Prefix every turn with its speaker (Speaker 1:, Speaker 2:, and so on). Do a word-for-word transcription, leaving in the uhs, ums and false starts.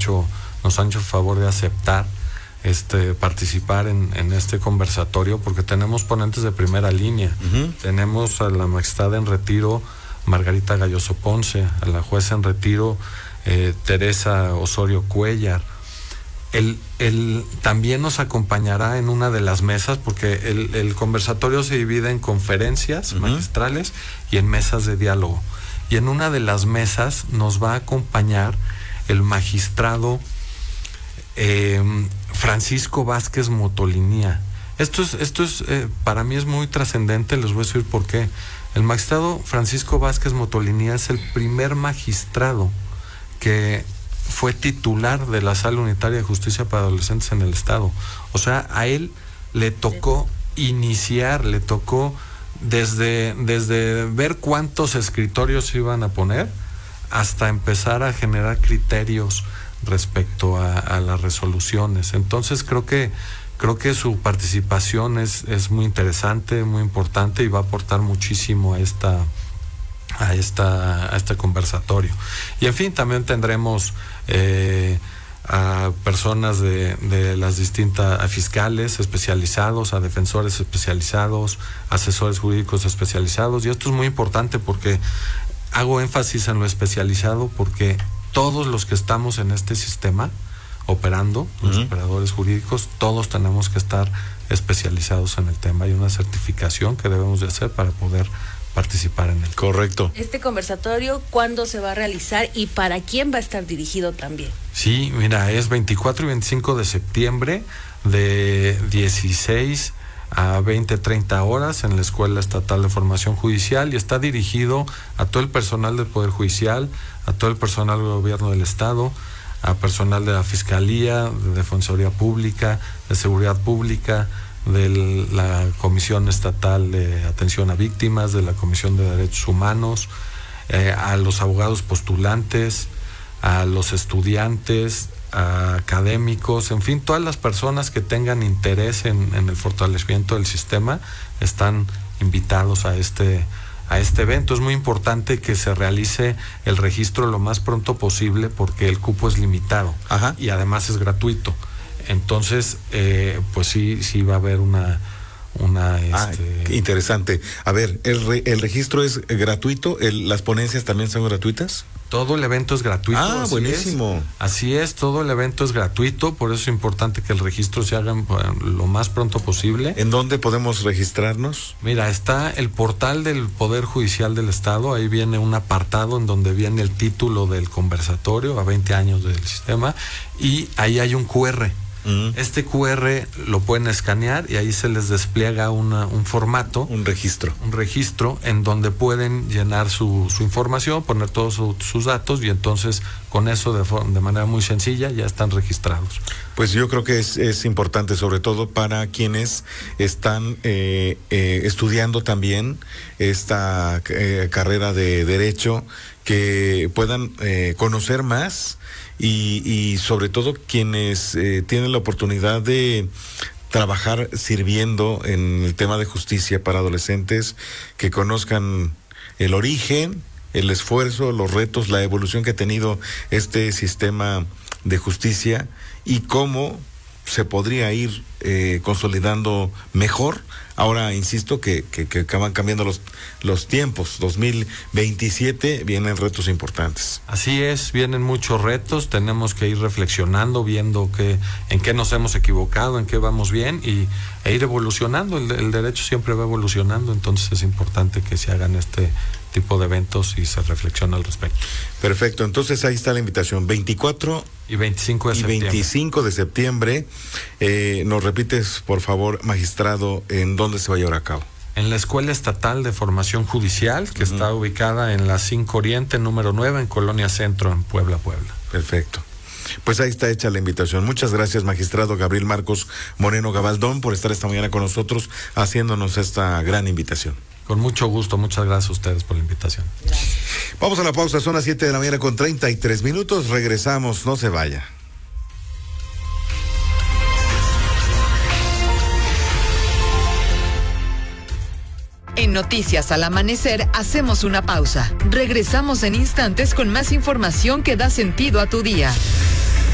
Speaker 1: hecho, nos han hecho el favor de aceptar este participar en, en este conversatorio, porque tenemos ponentes de primera línea. Uh-huh. Tenemos a la magistrada en retiro Margarita Galloso Ponce, a la jueza en retiro eh, Teresa Osorio Cuellar. El, el, también nos acompañará en una de las mesas, porque el, el conversatorio se divide en conferencias uh-huh. magistrales y en mesas de diálogo. Y en una de las mesas nos va a acompañar el magistrado eh, Francisco Vázquez Motolinía. Esto es, esto es eh, para mí es muy trascendente, les voy a decir por qué. El magistrado Francisco Vázquez Motolinía es el primer magistrado que fue titular de la Sala Unitaria de Justicia para Adolescentes en el Estado. O sea, a él le tocó iniciar, le tocó desde, desde ver cuántos escritorios iban a poner hasta empezar a generar criterios respecto a, a las resoluciones. Entonces creo que creo que su participación es, es muy interesante, muy importante, y va a aportar muchísimo a esta a esta a este conversatorio. Y en fin, también tendremos eh, a personas de, de las distintas, a fiscales especializados, a defensores especializados, asesores jurídicos especializados. Y esto es muy importante porque hago énfasis en lo especializado, porque todos los que estamos en este sistema operando, los uh-huh. operadores jurídicos, todos tenemos que estar especializados en el tema. Hay una certificación que debemos de hacer para poder participar en él.
Speaker 2: Correcto.
Speaker 3: Este conversatorio, ¿cuándo se va a realizar y para quién va a estar dirigido también?
Speaker 1: Sí, mira, es veinticuatro y veinticinco de septiembre, de dieciséis a veinte, treinta horas en la Escuela Estatal de Formación Judicial, y está dirigido a todo el personal del Poder Judicial, a todo el personal del Gobierno del Estado, a personal de la Fiscalía, de Defensoría Pública, de Seguridad Pública, de la Comisión Estatal de Atención a Víctimas, de la Comisión de Derechos Humanos, eh, a los abogados postulantes, a los estudiantes, a académicos, en fin, todas las personas que tengan interés en, en el fortalecimiento del sistema están invitados a este a este evento. Es muy importante que se realice el registro lo más pronto posible, porque el cupo es limitado. Ajá. Y además es gratuito. Entonces, eh, pues sí, sí va a haber una... una
Speaker 2: ah,
Speaker 1: este...
Speaker 2: interesante. A ver, ¿el, re, el registro es gratuito? El, ¿Las ponencias también son gratuitas?
Speaker 1: Todo el evento es gratuito.
Speaker 2: Ah, así buenísimo.
Speaker 1: Es, así es, todo el evento es gratuito, por eso es importante que el registro se haga lo más pronto posible.
Speaker 2: ¿En dónde podemos registrarnos?
Speaker 1: Mira, está el portal del Poder Judicial del Estado, ahí viene un apartado en donde viene el título del conversatorio, a veinte años del sistema, y ahí hay un cu erre. Uh-huh. Este cu erre lo pueden escanear y ahí se les despliega una, un formato,
Speaker 2: un registro,
Speaker 1: un registro en donde pueden llenar su, su información, poner todos su, sus datos, y entonces con eso de, de manera muy sencilla ya están registrados.
Speaker 2: Pues yo creo que es, es importante, sobre todo para quienes están eh, eh, estudiando también esta eh, carrera de Derecho, que puedan eh, conocer más. Y, y sobre todo quienes eh, tienen la oportunidad de trabajar sirviendo en el tema de justicia para adolescentes, que conozcan el origen, el esfuerzo, los retos, la evolución que ha tenido este sistema de justicia y cómo se podría ir eh, consolidando mejor. Ahora, insisto, que, que, que van cambiando los, los tiempos. dos mil veintisiete vienen retos importantes.
Speaker 1: Así es, vienen muchos retos, tenemos que ir reflexionando, viendo que, en qué nos hemos equivocado, en qué vamos bien, y, e ir evolucionando. El, el derecho siempre va evolucionando, entonces es importante que se hagan este tipo de eventos y se reflexiona al respecto.
Speaker 2: Perfecto, entonces ahí está la invitación, veinticuatro
Speaker 1: y veinticinco de
Speaker 2: y
Speaker 1: septiembre.
Speaker 2: veinticinco de septiembre. Eh, nos repites, por favor, magistrado, en dónde se va a llevar a cabo.
Speaker 1: En la Escuela Estatal de Formación Judicial, que uh-huh. está ubicada en la cinco Oriente, número nueve, en Colonia Centro, en Puebla, Puebla.
Speaker 2: Perfecto. Pues ahí está hecha la invitación. Muchas gracias, magistrado Gabriel Marcos Moreno Gabaldón, por estar esta mañana con nosotros, haciéndonos esta gran invitación.
Speaker 1: Con mucho gusto, muchas gracias a ustedes por la invitación.
Speaker 3: Gracias.
Speaker 2: Vamos a la pausa, son las siete de la mañana con treinta y tres minutos, regresamos, no se vaya.
Speaker 4: En Noticias al Amanecer hacemos una pausa. Regresamos en instantes con más información que da sentido a tu día.